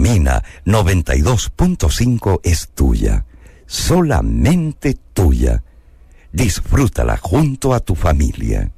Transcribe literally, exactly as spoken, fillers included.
Mina noventa y dos punto cinco es tuya, solamente tuya. Disfrútala junto a tu familia.